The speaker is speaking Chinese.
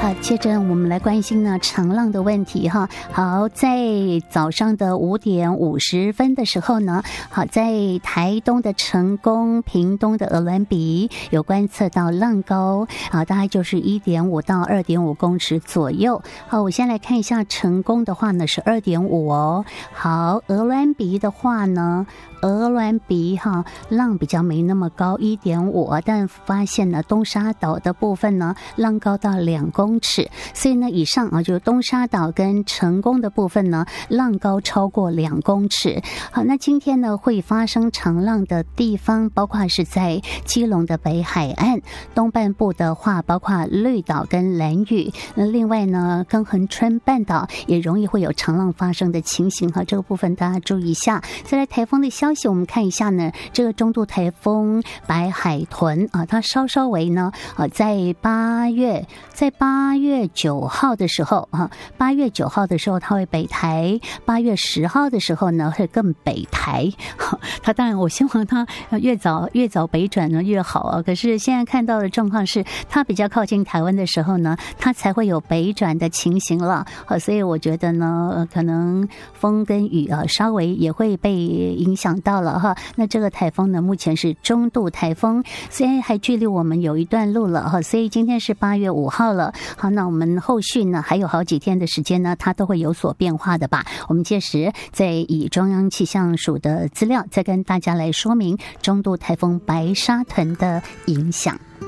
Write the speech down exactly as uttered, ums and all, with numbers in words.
好，接着我们来关心呢长浪的问题哈。好，在早上的五点五十分的时候呢，好，在台东的成功、屏东的鹅銮鼻有观测到浪高啊，大概就是一点五到二点五公尺左右。好，我先来看一下成功的话呢是二点五哦。好，鹅銮鼻的话呢，鹅銮鼻哈浪比较没那么高，一点五，但发现呢东沙岛的部分呢浪高到两公尺，所以呢以上啊就是东沙岛跟成功的部分呢浪高超过两公尺。好，那今天呢会发生长浪的地方包括是在基隆的北海岸，东半部的话包括绿岛跟兰屿，那另外呢庚恒春半岛也容易会有长浪发生的情形哈，这个部分大家注意一下。再来台风的消息我们看一下呢，这个中度台风白海豚啊，它稍稍微呢啊在八月在八月九号的时候啊，八月九号的时候它会北台，八月十号的时候呢会更北台。它当然我希望它越早越早北转呢越好啊，可是现在看到的状况是它比较靠近台湾的时候呢，它才会有北转的情形了。好，所以我觉得呢可能风跟雨啊稍微也会被影响到了哈。那这个台风呢目前是中度台风，虽然还距离我们有一段路了哈，所以今天是八月五号了。好，那我们后续呢还有好几天的时间呢，它都会有所变化的吧。我们届时再以中央气象署的资料再跟大家来说明中度台风白沙屯的影响。